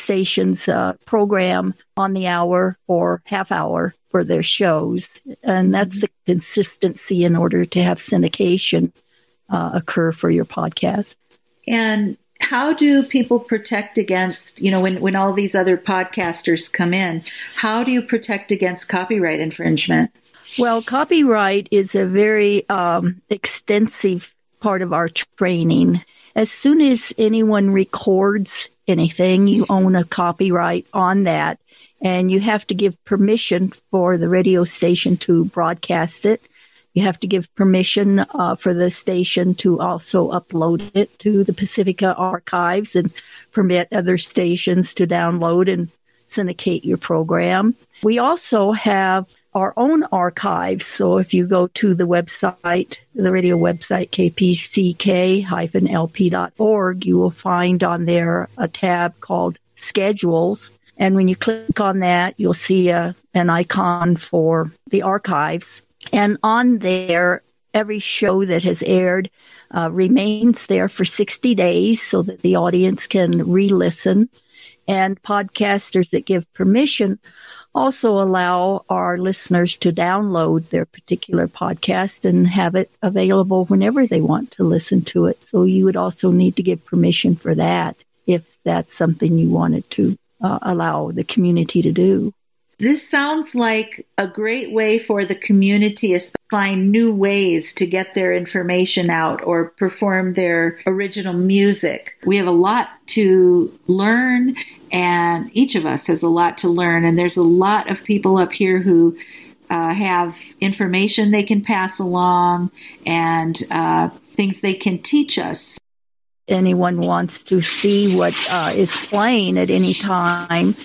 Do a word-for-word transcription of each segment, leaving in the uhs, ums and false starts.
stations uh, program on the hour or half hour for their shows. And that's the consistency in order to have syndication uh, occur for your podcast. And how do people protect against, you know, when, when all these other podcasters come in, how do you protect against copyright infringement? Well, copyright is a very um, extensive part of our training. As soon as anyone records anything, you own a copyright on that, and you have to give permission for the radio station to broadcast it. You have to give permission uh, for the station to also upload it to the Pacifica archives and permit other stations to download and syndicate your program. We also have our own archives. So if you go to the website, the radio website, k p c k dash l p dot org, you will find on there a tab called Schedules. And when you click on that, you'll see a, an icon for the archives. And on there, every show that has aired uh, remains there for sixty days so that the audience can re-listen. And podcasters that give permission also allow our listeners to download their particular podcast and have it available whenever they want to listen to it. So you would also need to give permission for that if that's something you wanted to uh, allow the community to do. This sounds like a great way for the community to find new ways to get their information out or perform their original music. We have a lot to learn, and each of us has a lot to learn. And there's a lot of people up here who uh, have information they can pass along and uh, things they can teach us. Anyone wants to see what uh, is playing at any time,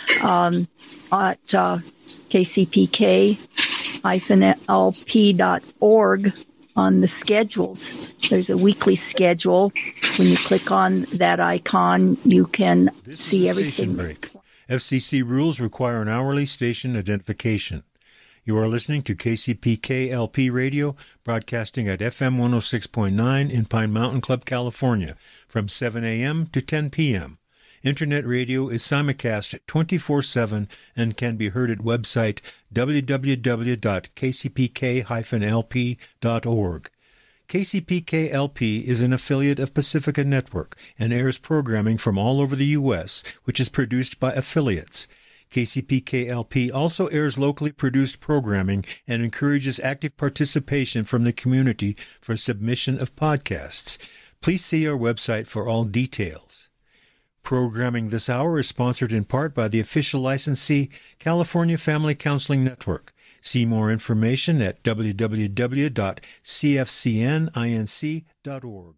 um, at uh, k c p k dash l p dot org on the schedules. There's a weekly schedule. When you click on that icon, you can this see everything. Break. F C C rules require an hourly station identification. You are listening to K C P K L P Radio, broadcasting at F M one oh six point nine in Pine Mountain Club, California, from seven a.m. to ten p.m. Internet radio is simulcast twenty-four seven and can be heard at website w w w dot k c p k dash l p dot org. K C P K L P is an affiliate of Pacifica Network and airs programming from all over the U S, which is produced by affiliates. K C P K L P also airs locally produced programming and encourages active participation from the community for submission of podcasts. Please see our website for all details. Programming this hour is sponsored in part by the official licensee, California Family Counseling Network. See more information at w w w dot c f c n inc dot org.